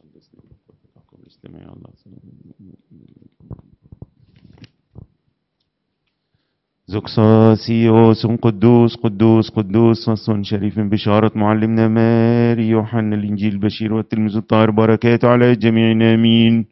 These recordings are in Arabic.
زوكساسيوس قدوس قدوس قدوس فصل شريف بشارة معلمنا ماري يوحنا الإنجيل البشير والتلميذ الطاهر بركاته على جميعنا آمين.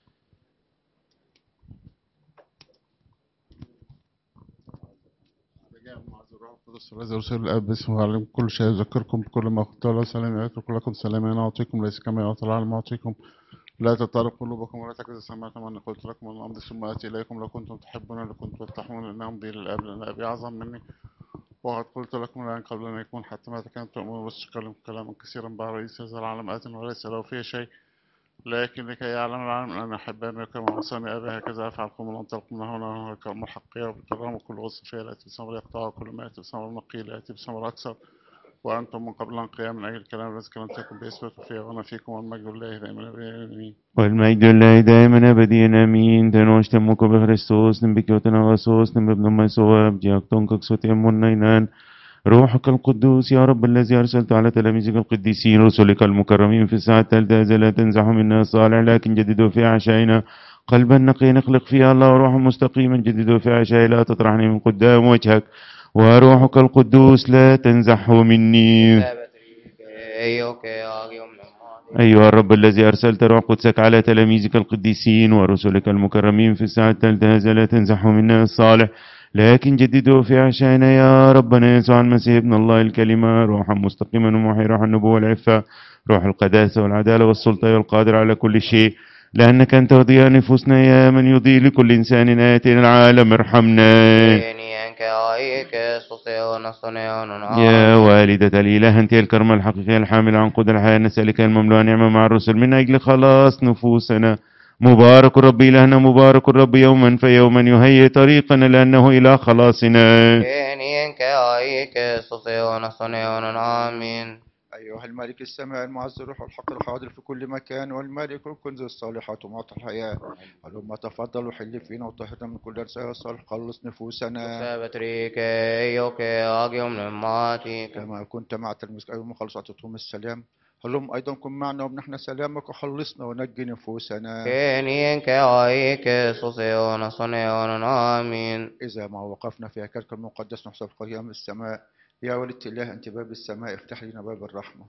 الذي يرسل الاب باسمه ويعلمكم كل شيء يذكركم بكل ما قلت له سلام يترك لكم سلاما اعطيكم ليس كما يعطي العالم اعطيكم لا تضطرب قلوبكم ولا تكذب سمعتم ان قلت لكم ان امضي ثم اتي اليكم لو كنتم تحبون لكنتم تفتحون ان امضي للاب لان ابي اعظم مني وقد قلت لكم الان قبل ان يكون حتى ما تكلمت تؤمنون بس تكلم كلاما كثيرا بعد رئيس هذا العالم ات وليس له فيه شيء لكن لكي يعلم العالم أن أحبائي كما وصاني أبي هكذا أفعلكم من أنطلقكم من هنا كرم الحقية وبالكرام وكل غصة فيها التي بثمر يقطع وكل ما يأتي بثمر نقي يأتي بثمر أكثر وأنتم من قبل القيام من أجل الكلام الذي كلمتكم بإثبات فيه وأنا فيكم والمجد لله دائما آمين. والمجد لله دائما أبديا آمين. تنوش تمك بخريستوس نبكيوتنا غسوس نببن ما سواب جاكتون ككسوت يمون نينان روحك القدوس يا رب الذي أرسلت على تلاميذك القديسين رسلك المكرمين في الساعة الثالثة لا تنزح منا صالح لكن جددوا في عشائنا قلبا نقي نخلق فيها الله روحا مستقيما جددوا في عشائي لا تطرحني من قدام وجهك وروحك القدوس لا تنزحه مني. أيها الرب الذي أرسلت روح قدسك على تلاميذك القديسين ورسلك المكرمين في الساعة الثالثة لا تنزحه منا الصالح لكن جددوا في عشائنا يا ربنا يسوع المسيح ابن الله الكلمة روحا مستقيما ومحيي روح النبوة والعفة روح القداسة والعدالة والسلطة والقادر على كل شيء لأنك أنت وضياء نفوسنا يا من يضيء لكل إنسان آتي العالم ارحمنا. يا والدة الإله أنت الكرمة الحقيقية الحاملة عن قدر الحياة نسألك المملوءة نعمة مع الرسل من أجل خلاص نفوسنا. مبارك الرب إلهنا مبارك الرب يوما فيوما يهيئ طريقنا لأنه إلى خلاصنا. آمين. أيها الملك السماء المعز الروح والحق الحاضر في كل مكان والملك الكنز الصالحات ومعطى الحياة اللهم تفضل وحل فينا وطهرنا من كل رسالة الصالح خلص نفوسنا كما كنت مع تلميذك أيها المخلص أعطيتهم السلام اللهم أيضا كن معنا ومنحنا سلامك وخلصنا ونجي نفوسنا. آمين. إذا ما وقفنا في هيكلك المقدس نحسب قيام السماء يا ولد الله أنت باب السماء افتح لنا باب الرحمة.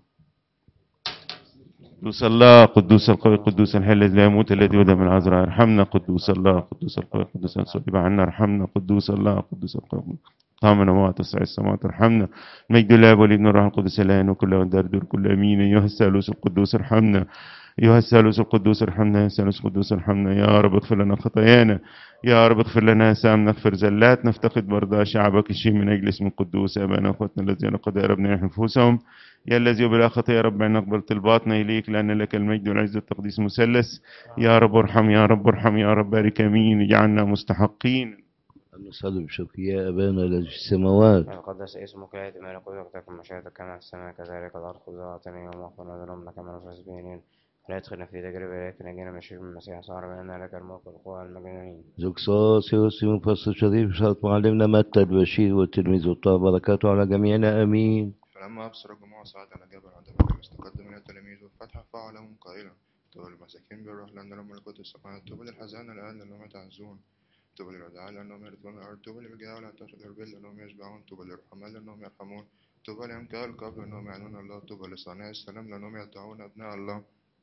قدوس الله قدوس القوي قدوس الحي الذي لا يموت الذي ولد من العذراء ارحمنا قدوس الله قدوس القوي قدوس الصليب عنا ارحمنا قدوس الله قدوس القوي قامنا وتصعد السماوات ارحمنا مجد الله والابن الروح القدس الان وكل ودار كل امين. ايها الثالوث القدوس ارحمنا ايها الثالوث القدوس ارحمنا يا الثالوث القدوس ارحمنا يا رب اغفر لنا خطايانا يا رب اغفر لنا سام نغفر زلات نفتقد مرضى شعبك الشيء من اجل اسم القدوس ابانا اخوتنا الذين قد ربنا نفوسهم يا الذي بلا خطيه يا رب نقبل طلباتنا اليك لان لك المجد والعز والتقديس مثلث يا رب ارحم يا رب ارحم يا رب بارك امين اجعلنا مستحقين. نصلي بشكر يا أبانا الذي في السماوات يقدس اسمك يأتي ملكوتك تكن مشيئتك كما في السماء كذلك الأرض خذها أعطنا يوم واغفر ذنوبنا كما نغفر المذنبين لا تدخلنا في تجربة لكن نجينا من الشر من المسيح صار بأن لك الملك والقوة والمجد. زوكساس يوسف فصل شريف شرط معلمنا متى البشير والتلميذ والطاهر بركاته على جميعنا آمين. فلما أبصر الجموع صعد على جبل عندما استقد من التلاميذ والفتح فعلهم قائلا طوبى المساكين بالروح لأن لهم ملكوت السماوات طوبى للحزانة الآن لأنهم يتعزون طوبى للودعاء لأنهم يرثون الأرض طوبى للجياع ولا تشهد البر لأنهم يشبعون طوبى للرحماء لأنهم يرحمون طوبى لأنكار القبر لأنهم يعلمون الله طوبى لصانع السلام لأنهم يدعون أبناء الله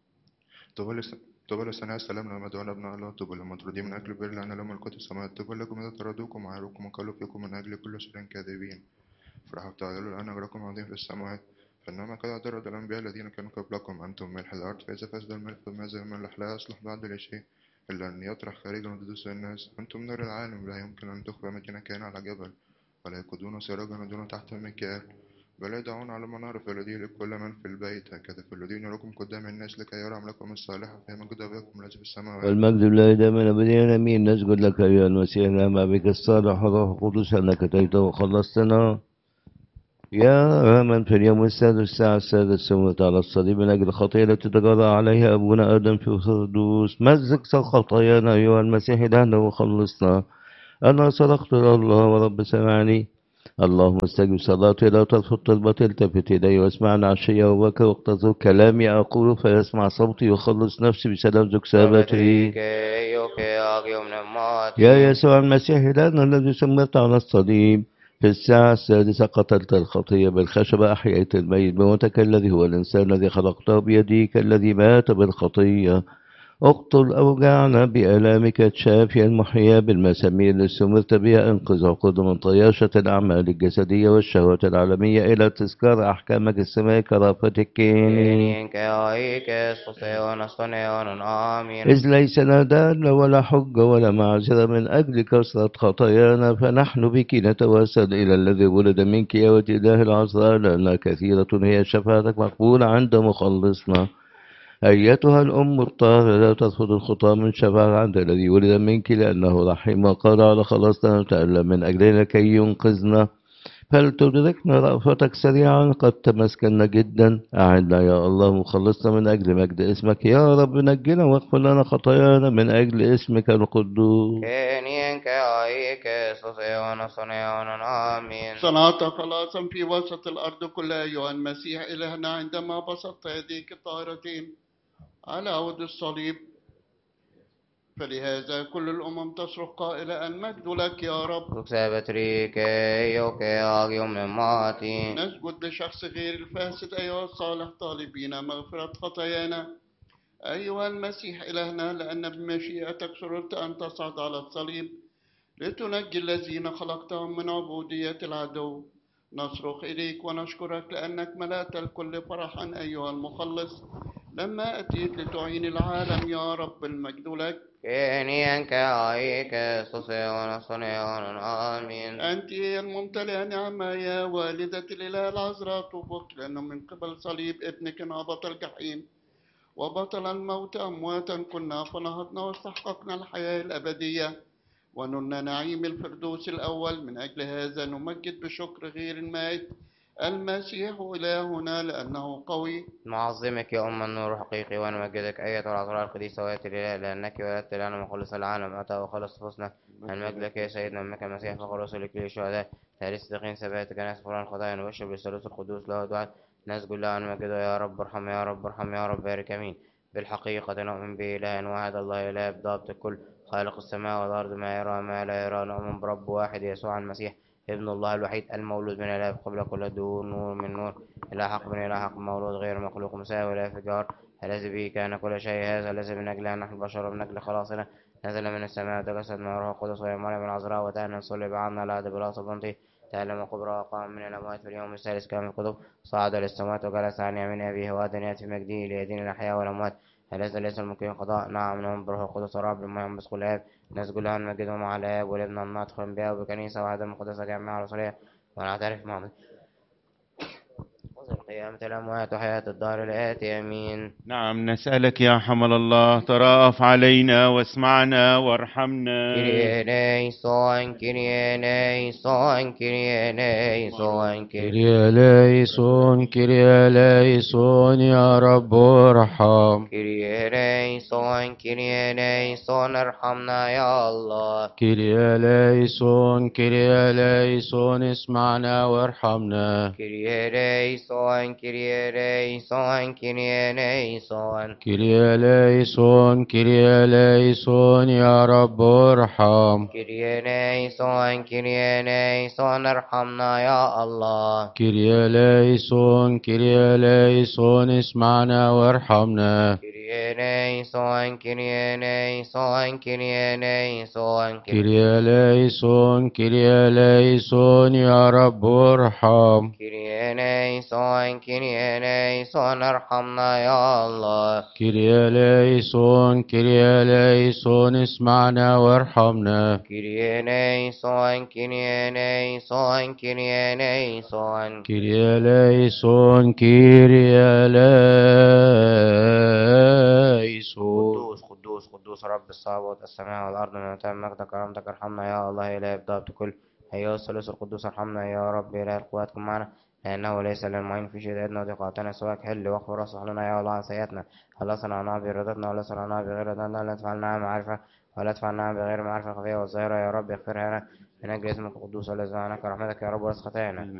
طوبى لصانع السلام لأنهم يدعون أبناء الله طوبى للمطرودين من أجل البر لأن لهم ملكوت السماوات طوبى لكم إذا طردوكم وعاروكم وقالوا فيكم من أجل كل شر كاذبين فرحوا تعالوا الآن أجركم عظيم في السماوات فإنما قد اعترض الأنبياء الذين كانوا قبلكم أنتم ملح الأرض فإذا فسد الملح فماذا الملح لا يصلح بعد لشيء إلا أن يطرح خارجا ودوس الناس أنتم نور العالم لا يمكن أن تخفى مدينة كائن على جبل ولا يقودون سراجا يدون تحت المكيال بل يدعون على منار فالذي لكل من في البيت هكذا فالذين يراكم قدام الناس لكي يرى عملكم الصالحة في مجد أبيكم الذي في السماوات. والمجد لله دائما أبديا آمين. نسجد لك أيها المسيح نعم بك الصالح الروح القدس أنك أتيت وخلصتنا يا من في اليوم السادس الساعة السادسة سمت على الصليب من أجل الخطيئة التي تجرى عليها أبونا آدم في الفردوس مزق خطايانا أيها المسيح إلهنا وخلصنا. أنا صرخت إلى الله ورب سمعني اللهم استجب صلاتي لا ترفض طلبتي التفت إلي واسمعني عشية وبكر واقتضب كلامي أقول فيسمع صوتي يخلص نفسي بسلام زكسابتي. يا يسوع المسيح إلهنا الذي سمرت على الصليب في الساعة السادسة قتلت الخطية بالخشبة أحييت الميت بموتك الذي هو الإنسان الذي خلقته بيديك الذي مات بالخطية. اقتل أوجاعنا بآلامك شافيا محيا بالمسامير التي سمرت بها انقذ عقود من طياشة الأعمال الجسدية والشهوات العالمية إلى تذكار أحكامك السماء كرافتك. إذ ليس لنا دال ولا حجة ولا معذرة من أجل كثرة خطايانا فنحن بك نتوسل إلى الذي ولد منك يا ولد إله العذراء لأنها كثيرة هي شفاعتك مقبولة عند مخلصنا. أيتها الأم الطاهرة لا ترفض الخطى من شفاعة عند الذي ولد منك لأنه رحيم وقال على خلاصنا تألم من أجلنا كي ينقذنا. فلتدركنا رأفتك سريعا قد تمسكنا جدا. أعنا يا الله مخلصنا من أجل مجد اسمك يا رب نجنا واغفر لنا خطايانا من أجل اسمك القدوس. صنعت خلاصا في وسط الأرض كلها أيها المسيح إلهنا عندما بسطت يديك الطاهرتين على عود الصليب. فلهذا كل الأمم تصرخ قائلة المجد لك يا رب. نسجد لشخص غير الفاسد أيها الصالح طالبين مغفرة خطايانا. أيها المسيح إلهنا لأن بمشيئتك سررت أن تصعد على الصليب لتنجي الذين خلقتهم من عبودية العدو. نصرخ إليك ونشكرك لأنك ملأت الكل فرحا أيها المخلص لما أتيت لتعين العالم يا رب. المجد لك. أنت هي الممتلئة نعمة يا والدة الإله العذراء طوبك لأنه من قبل صليب ابنك نهبط الجحيم وبطل الموت أمواتا كنا فنهضنا واستحققنا الحياة الأبدية ونلنا نعيم الفردوس الأول. من أجل هذا نمجد بشكر غير المائت المسيح إلهنا لأنه قوي. نعظمك يا أم النور حقيقي ونمجدك أيتها العذراء القديسة وآية الإله لأنك ولدت لنا مخلص العالم أتى وخلص نفوسنا. المجد لك يا سيدنا أمك المسيح فخر رسولك للشهداء ثالث صديقين ثبات كنائس فرعون الخطايا نبشر بالثالوث القدوس له دعاء نسجد له ونمجده يا رب ارحم يا رب ارحم يا رب بارك آمين. بالحقيقة نؤمن به إله واحد الله إله بضابط الكل خالق السماء والأرض ما يرى ما لا يرى. نؤمن برب واحد يسوع المسيح ابن الله الوحيد المولود من الآب قبل كل دور نور من نور إلى حق من إلى حق مولود غير مخلوق مساوي ولا فجار الذي به كان كل شيء. هذا الذي من أجله نحن البشر ومن أجل خلاصنا نزل من السماء وتجسد من الروح القدس وهي مريم العذراء وتأنس صلب عنا العهد بلا صبنته تألم كبرى وقام من الأموات في اليوم الثالث كما الكتب صعد للسماوات وجلس عن يمين أبيه وأدن في مجده ليدين الأحياء والأموات. هذا ليس الممكن قضاء. نعم نؤمن بالروح القدس الرب لما ينبث كل آب نسجد له ونمجده مع الآب والابن الناطق بها وبكنيسة واحدة مقدسة جامعة رسولية ونعترف مع قيامة الأموات وحياة الدار الآتي آمين. نعم نسألك يا حمل الله ترأف علينا واسمعنا وارحمنا. كيريا ليسون كيريا ليسون كيريا ليسون كيريا ليسون كيريا ليسون يا رب ارحم. كيريا ليسون كيريا ليسون ارحمنا يا الله. كيريا ليسون كيريا ليسون اسمعنا وارحمنا. كيريا ليسون كيريا ليسون كيريا ليسون كيريا ليسون كيريا ليسون يا رب ارحم. كيريا ليسون كيريا ليسون ارحمنا يا الله. كيريا ليسون كيريا ليسون اسمعنا وارحمنا. كيريا ليسون كيريا ليسون كيريا ليسون كيريا ليسون كيريا ليسون يا رب ارحم. كيريا ليسون كيريا ليسون ارحمنا يا الله. كيريا ليسون كيريا ليسون اسمعنا وارحمنا. كيريا ليسون كيريا ليسون كيريا ليسون كيريا ليسون كيريا ليسون. قدوس قدوس قدوس رب الصابوت السماء والأرض من تام مجدك كرامتك ارحمنا يا الله إله بضابط كل أيها الثالوث القدوس ارحمنا يا رب إله القوات كن معنا لأنه ليس للمعين في شدائدنا وضيقاتنا سواك حل واغفر واصلح لنا يا الله عن سيئاتنا ولا صنعناها برضتنا ولا صنعناها بغير رضانا لا تفعلنا معرفة ولا تفعلنا بغير معرفة خفية والظاهرة يا رب اغفرها لنا من أجل اسمك القدوس الذي عنك رحمتك يا رب ورزق خطايانا